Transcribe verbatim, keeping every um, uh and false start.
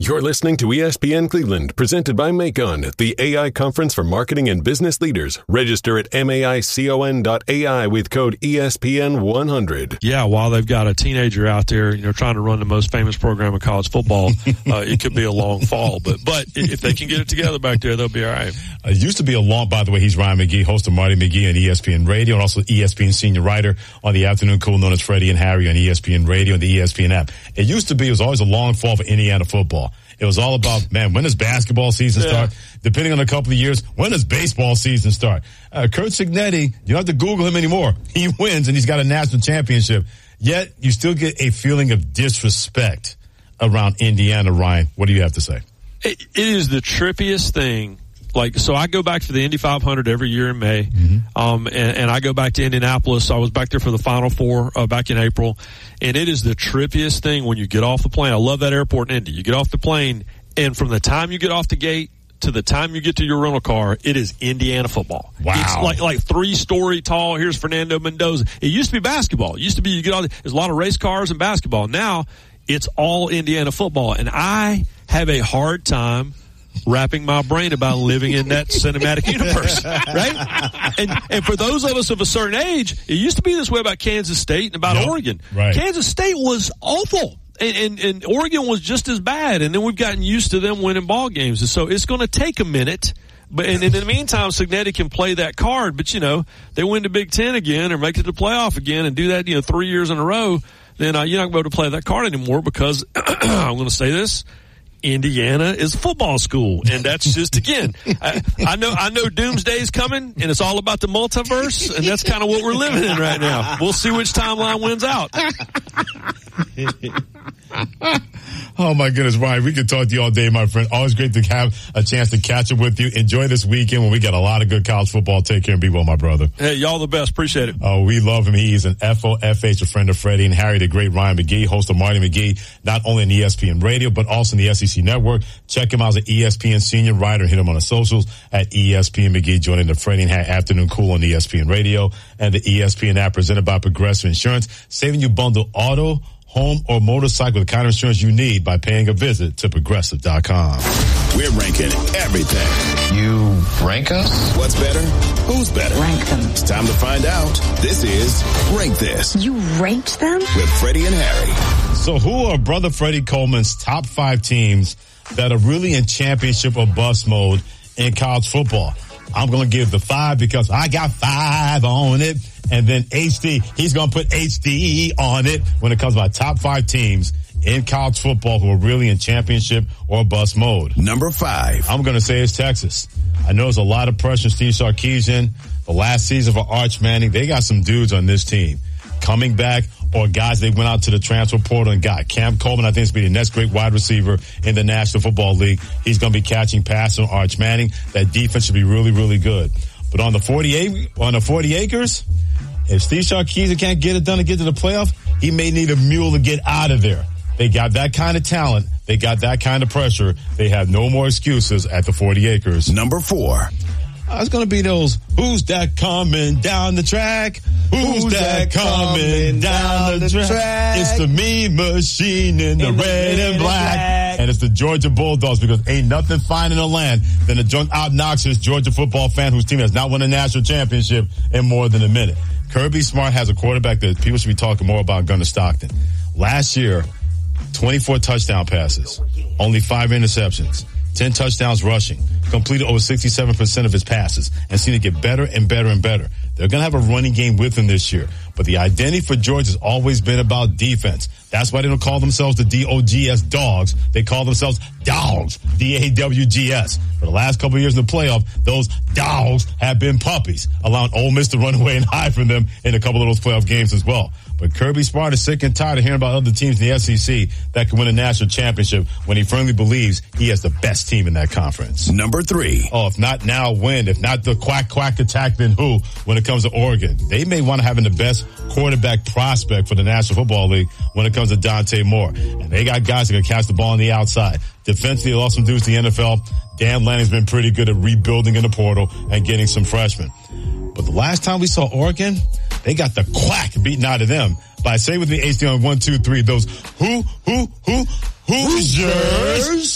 You're listening to E S P N Cleveland, presented by Macon, the A I conference for marketing and business leaders. Register at maicon dot A I with code E S P N one hundred. Yeah, while they've got a teenager out there, you know, trying to run the most famous program in college football, uh, it could be a long fall. But but if they can get it together back there, they'll be all right. Uh, it used to be a long, by the way, he's Ryan McGee, host of Marty McGee on E S P N Radio, and also E S P N senior writer on the afternoon cool known as Freddie and Harry on E S P N Radio and the E S P N app. It used to be, it was always a long fall for Indiana football. It was all about, man, when does basketball season yeah. start? Depending on a couple of years, when does baseball season start? Uh, Curt Cignetti, you don't have to Google him anymore. He wins and he's got a national championship. Yet you still get a feeling of disrespect around Indiana. Ryan, what do you have to say? It, it is the trippiest thing. Like, so I go back to the Indy five hundred every year in May, mm-hmm. um, and, and I go back to Indianapolis. I was back there for the Final Four uh, back in April, and it is the trippiest thing when you get off the plane. I love that airport in Indy. You get off the plane, and from the time you get off the gate to the time you get to your rental car, it is Indiana football. Wow. It's like, like three-story tall. Here's Fernando Mendoza. It used to be basketball. It used to be you get all, there's a lot of race cars and basketball. Now it's all Indiana football, and I have a hard time wrapping my brain about living in that cinematic universe, right? And and for those of us of a certain age, it used to be this way about Kansas State and about yep, Oregon. Right. Kansas State was awful, and, and and Oregon was just as bad. And then we've gotten used to them winning ball games, and so it's going to take a minute. But and in the meantime, Cignetti can play that card. But you know, they win the Big Ten again or make it to the playoff again and do that, you know, three years in a row. Then uh, you're not going to be able to play that card anymore because I'm going to say this. Indiana is a football school, and that's just again. I, I know, I know, Doomsday's coming, and it's all about the multiverse, and that's kind of what we're living in right now. We'll see which timeline wins out. Oh my goodness, Ryan, we could talk to you all day, my friend. Always great to have a chance to catch up with you. Enjoy this weekend when we got a lot of good college football. Take care and be well, my brother. Hey, y'all the best. Appreciate it. Oh, we love him. He is an F O F H, a friend of Freddie and Harry, the great Ryan McGee, host of Marty McGee, not only on E S P N Radio, but also in the S E C Network. Check him out as an E S P N senior writer. Hit him on the socials at E S P N McGee, joining the Freddie and Harry Afternoon Cool on E S P N Radio and the E S P N app presented by Progressive Insurance, saving you bundle auto, home, or motorcycle, the kind of insurance you need by paying a visit to progressive dot com. We're ranking everything. You rank us? What's better? Who's better? Rank them. It's time to find out. This is Rank This. You ranked them? With Freddie and Harry. So who are Brother Freddie Coleman's top five teams that are really in championship or bust mode in college football? I'm going to give the five because I got five on it. And then H D, he's going to put H D on it when it comes to my top five teams in college football who are really in championship or bust mode. Number five. I'm going to say it's Texas. I know there's a lot of pressure on Steve Sarkisian. The last season for Arch Manning, they got some dudes on this team coming back or guys they went out to the transfer portal and got. Cam Coleman, I think, is going to be the next great wide receiver in the National Football League. He's going to be catching passes on Arch Manning. That defense should be really, really good. But on the forty-eight, on the forty acres, if Steve Sarkisian can't get it done to get to the playoff, he may need a mule to get out of there. They got that kind of talent. They got that kind of pressure. They have no more excuses at the forty acres. Number four. Uh, it's going to be those, who's that coming down the track? Who's, who's that, that coming down, down the track? track? It's the Mean Machine in the, in red, the red and black. black. And it's the Georgia Bulldogs because ain't nothing fine in the land than a drunk, obnoxious Georgia football fan whose team has not won a national championship in more than a minute. Kirby Smart has a quarterback that people should be talking more about, Gunnar Stockton. Last year, twenty-four touchdown passes, only five interceptions, ten touchdowns rushing, completed over sixty-seven percent of his passes, and seemed to get better and better and better. They're going to have a running game with him this year. But the identity for Georgia has always been about defense. That's why they don't call themselves the D O G S Dogs. They call themselves Dogs, D A W G S. For the last couple of years in the playoff, those Dogs have been puppies, allowing Ole Miss to run away and hide from them in a couple of those playoff games as well. But Kirby Smart is sick and tired of hearing about other teams in the S E C that can win a national championship when he firmly believes he has the best team in that conference. Number three. Oh, if not now, when? If not the quack, quack attack, then who when it comes to Oregon? They may want to have the best quarterback prospect for the National Football League when it comes to Dante Moore. And they got guys that can catch the ball on the outside. Defensively, they lost some dudes to the N F L. Dan Lanning's been pretty good at rebuilding in the portal and getting some freshmen. But the last time we saw Oregon, they got the quack beaten out of them by, say with me, H D on one, two, three, those who, who, who, Hoosiers.